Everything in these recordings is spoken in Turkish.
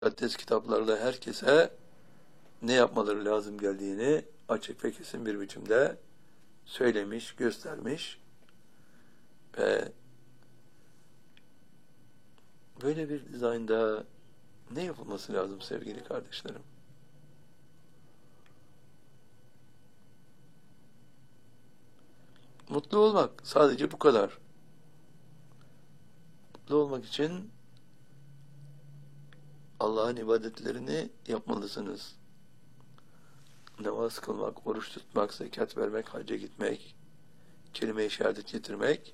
mukaddes kitaplarda herkese ne yapmaları lazım geldiğini açık ve kesin bir biçimde söylemiş, göstermiş ve böyle bir dizaynda ne yapılması lazım sevgili kardeşlerim? Mutlu olmak, sadece bu kadar. Mutlu olmak için Allah'ın ibadetlerini yapmalısınız. Namaz kılmak, oruç tutmak, zekat vermek, hacca gitmek, kelime-i şehadet getirmek.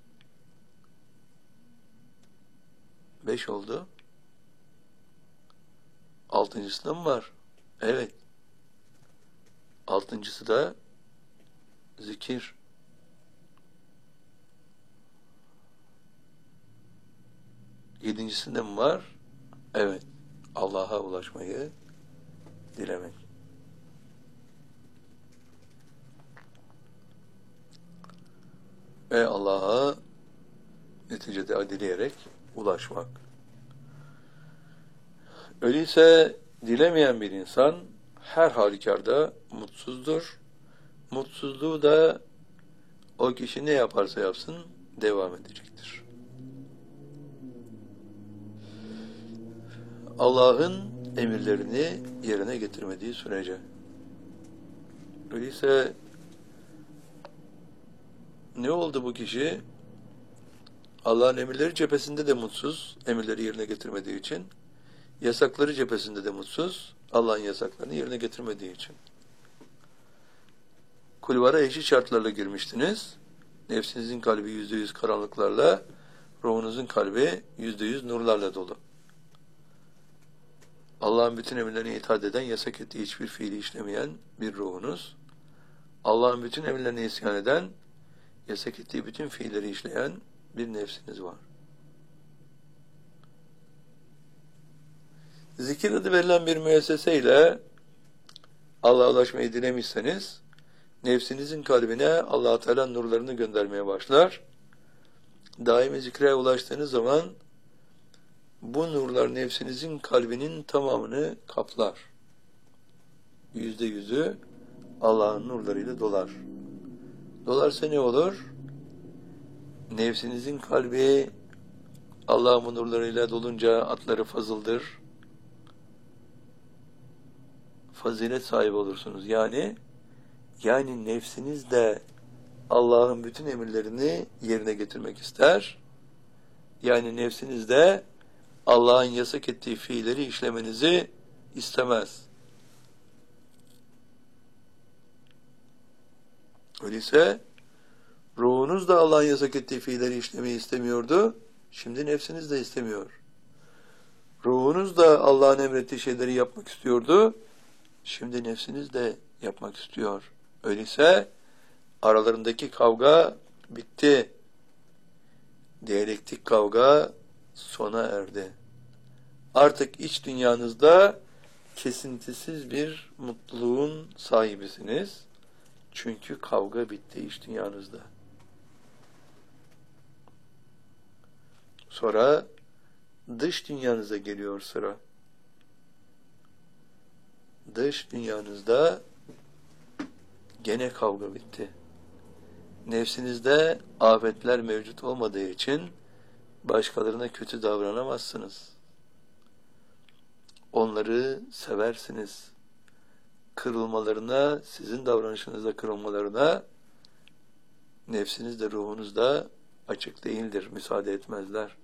5 oldu. 6.'sı da mı var? Evet. 6.'sı da zikir. Yedincisinde mi var? Evet. Allah'a ulaşmayı dilemek. Ve Allah'a neticede dileyerek ulaşmak. Öyleyse dilemeyen bir insan her halükarda mutsuzdur. Mutsuzluğu da o kişi ne yaparsa yapsın devam edecektir. Allah'ın emirlerini yerine getirmediği sürece. Öyleyse ne oldu bu kişi? Allah'ın emirleri cephesinde de mutsuz, emirleri yerine getirmediği için. Yasakları cephesinde de mutsuz, Allah'ın yasaklarını yerine getirmediği için. Kulvara eşit şartlarla girmiştiniz. Nefsinizin kalbi %100 karanlıklarla, ruhunuzun kalbi %100 nurlarla dolu. Allah'ın bütün emirlerine itaat eden, yasak ettiği hiçbir fiili işlemeyen bir ruhunuz. Allah'ın bütün emirlerine isyan eden, yasak ettiği bütün fiilleri işleyen bir nefsiniz var. Zikir adı verilen bir müesseseyle Allah'a ulaşmayı dilemişseniz, nefsinizin kalbine Allah-u Teala nurlarını göndermeye başlar. Daimi zikre ulaştığınız zaman bu nurlar nefsinizin kalbinin tamamını kaplar. %100'ü Allah'ın nurlarıyla dolar. Dolarsa ne olur? Nefsinizin kalbi Allah'ın nurlarıyla dolunca atları fazıldır. Fazilet sahibi olursunuz. Yani nefsiniz de Allah'ın bütün emirlerini yerine getirmek ister. Yani nefsiniz de Allah'ın yasak ettiği fiilleri işlemenizi istemez. Öyleyse ruhunuz da Allah'ın yasak ettiği fiilleri işlemeyi istemiyordu. Şimdi nefsiniz de istemiyor. Ruhunuz da Allah'ın emrettiği şeyleri yapmak istiyordu. Şimdi nefsiniz de yapmak istiyor. Öyleyse aralarındaki kavga bitti. Diyalektik kavga sona erdi. Artık iç dünyanızda kesintisiz bir mutluluğun sahibisiniz. Çünkü kavga bitti iç dünyanızda. Sonra dış dünyanıza geliyor sıra. Dış dünyanızda gene kavga bitti. Nefsinizde afetler mevcut olmadığı için başkalarına kötü davranamazsınız. Onları seversiniz. Kırılmalarına, sizin davranışınızda kırılmalarına nefsiniz de ruhunuz da açık değildir, müsaade etmezler.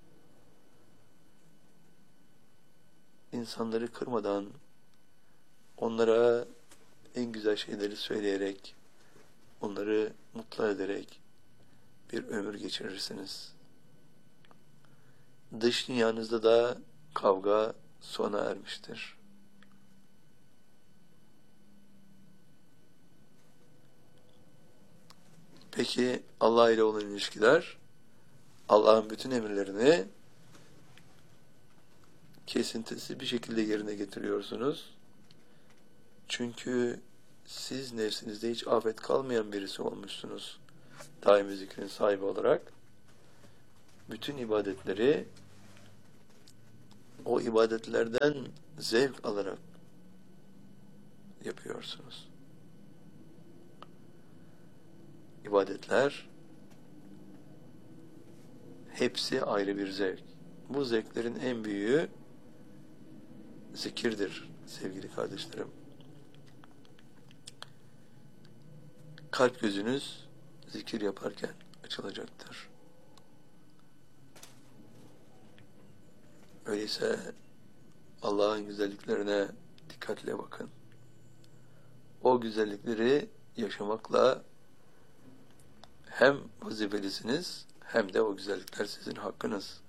İnsanları kırmadan, onlara en güzel şeyleri söyleyerek, onları mutlu ederek bir ömür geçirirsiniz. Dış dünyanızda da kavga sona ermiştir. Peki Allah ile olan ilişkiler, Allah'ın bütün emirlerini kesintisiz bir şekilde yerine getiriyorsunuz. Çünkü siz nefsinizde hiç afet kalmayan birisi olmuşsunuz. Daimi zikrin sahibi olarak. Bütün ibadetleri o ibadetlerden zevk alarak yapıyorsunuz. İbadetler hepsi ayrı bir zevk. Bu zevklerin en büyüğü zikirdir sevgili kardeşlerim. Kalp gözünüz zikir yaparken açılacaktır. Öyleyse Allah'ın güzelliklerine dikkatle bakın. O güzellikleri yaşamakla hem vazifelisiniz hem de o güzellikler sizin hakkınız.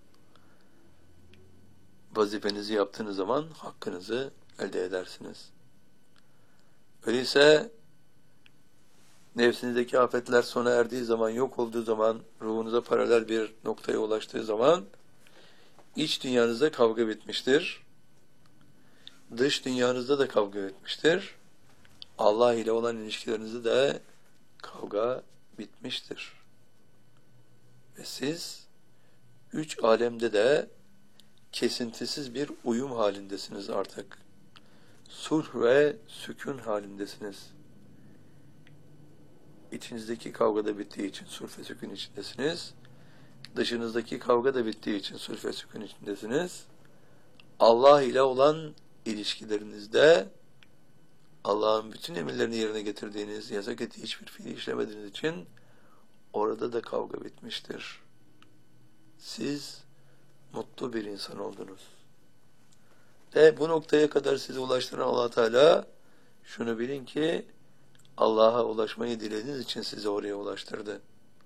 Vazifenizi yaptığınız zaman hakkınızı elde edersiniz. Öyleyse nefsinizdeki afetler sona erdiği zaman, yok olduğu zaman, ruhunuza paralel bir noktaya ulaştığı zaman iç dünyanızda kavga bitmiştir. Dış dünyanızda da kavga bitmiştir. Allah ile olan ilişkilerinizde de kavga bitmiştir. Ve siz üç alemde de kesintisiz bir uyum halindesiniz artık. Sulh ve sükun halindesiniz. İçinizdeki kavga da bittiği için sulh ve sükun içindesiniz. Dışınızdaki kavga da bittiği için sulh ve sükun içindesiniz. Allah ile olan ilişkilerinizde Allah'ın bütün emirlerini yerine getirdiğiniz, yasak ettiği hiçbir fiili işlemediğiniz için orada da kavga bitmiştir. Siz mutlu bir insan oldunuz. Ve bu noktaya kadar sizi ulaştıran Allah Teala, şunu bilin ki Allah'a ulaşmayı dilediğiniz için sizi oraya ulaştırdı.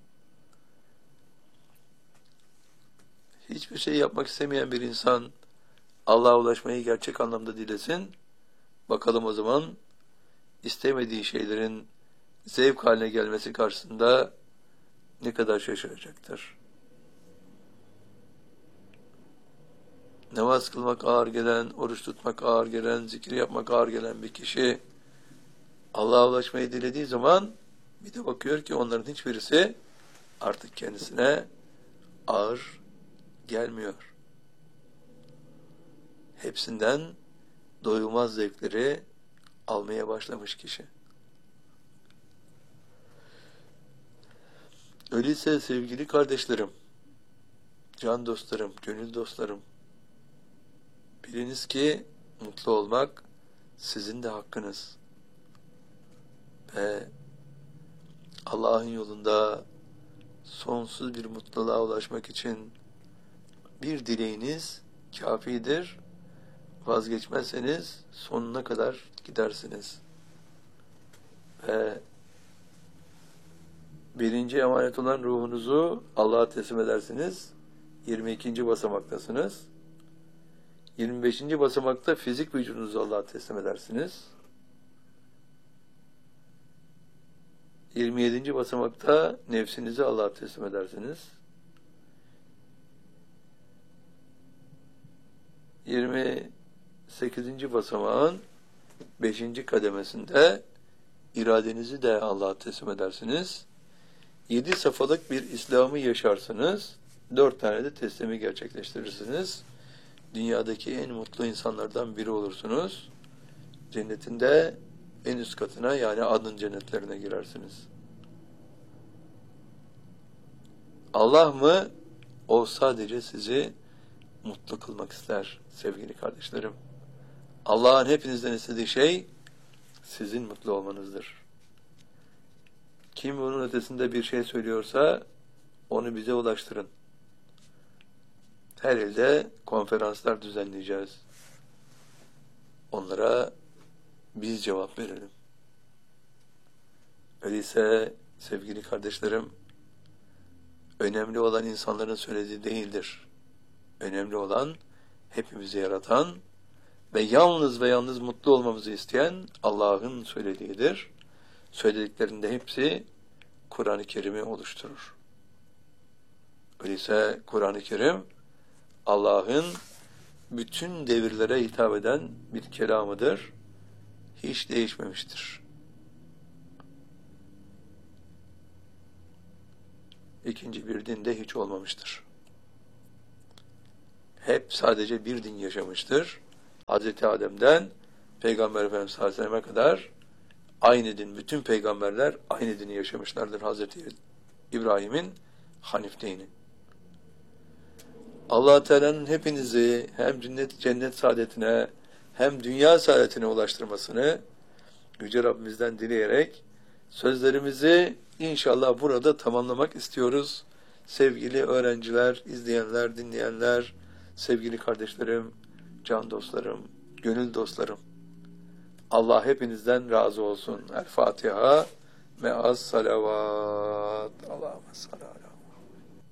Hiçbir şey yapmak istemeyen bir insan Allah'a ulaşmayı gerçek anlamda dilesin. Bakalım o zaman istemediği şeylerin zevk haline gelmesi karşısında ne kadar şaşıracaktır. Namaz kılmak ağır gelen, oruç tutmak ağır gelen, zikir yapmak ağır gelen bir kişi Allah'a ulaşmayı dilediği zaman bir de bakıyor ki onların hiçbirisi artık kendisine ağır gelmiyor. Hepsinden doyulmaz zevkleri almaya başlamış kişi. Öyleyse sevgili kardeşlerim, can dostlarım, gönül dostlarım, biliniz ki mutlu olmak sizin de hakkınız. Ve Allah'ın yolunda sonsuz bir mutluluğa ulaşmak için bir dileğiniz kafidir. Vazgeçmezseniz sonuna kadar gidersiniz. Ve birinci emanet olan ruhunuzu Allah'a teslim edersiniz. 22. basamaktasınız. 25. basamakta fizik vücudunuzu Allah'a teslim edersiniz. 27. basamakta nefsinizi Allah'a teslim edersiniz. 28. basamağın 5. kademesinde iradenizi de Allah'a teslim edersiniz. 7 safhalık bir İslam'ı yaşarsınız. 4 tane de teslimi gerçekleştirirsiniz. Dünyadaki en mutlu insanlardan biri olursunuz. Cennetin de en üst katına, yani adın cennetlerine girersiniz. Allah mı? O sadece sizi mutlu kılmak ister sevgili kardeşlerim. Allah'ın hepinizden istediği şey sizin mutlu olmanızdır. Kim bunun ötesinde bir şey söylüyorsa onu bize ulaştırın. Her ilde konferanslar düzenleyeceğiz. Onlara biz cevap verelim. Öyleyse sevgili kardeşlerim, önemli olan insanların söylediği değildir. Önemli olan hepimizi yaratan ve yalnız mutlu olmamızı isteyen Allah'ın söylediğidir. Söylediklerinde hepsi Kur'an-ı Kerim'i oluşturur. Öyleyse Kur'an-ı Kerim Allah'ın bütün devirlere hitap eden bir kelamıdır. Hiç değişmemiştir. İkinci bir dinde hiç olmamıştır. hep sadece bir din yaşamıştır. Hazreti Adem'den Peygamber Efendimiz sallallahu aleyhi ve selleme kadar aynı din, bütün peygamberler aynı dini yaşamışlardır. Hazreti İbrahim'in Hanif dini. Allah Teala'nın hepinizi hem cennet saadetine hem dünya saadetine ulaştırmasını Yüce Rabbimizden dileyerek sözlerimizi inşallah burada tamamlamak istiyoruz. Sevgili öğrenciler, izleyenler, dinleyenler, sevgili kardeşlerim, can dostlarım, gönül dostlarım. Allah hepinizden razı olsun. El Fatiha me'as salavat. Allahümme salli ala